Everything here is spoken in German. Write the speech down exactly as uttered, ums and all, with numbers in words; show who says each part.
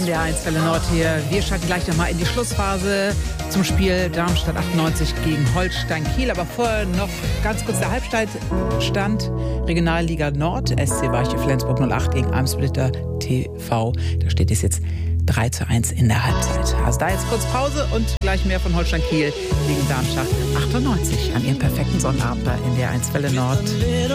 Speaker 1: N D R eins Welle Nord hier. Wir schalten gleich nochmal in die Schlussphase zum Spiel Darmstadt achtundneunzig gegen Holstein Kiel. Aber vorher noch ganz kurz der Halbzeitstand. Regionalliga Nord, S C Weiche Flensburg null acht gegen Eimsbüttel T V. Da steht es jetzt drei zu eins in der Halbzeit. Also da jetzt kurz Pause und gleich mehr von Holstein Kiel gegen Darmstadt achtundneunzig an ihrem perfekten Sonnabend bei N D R eins Welle Nord.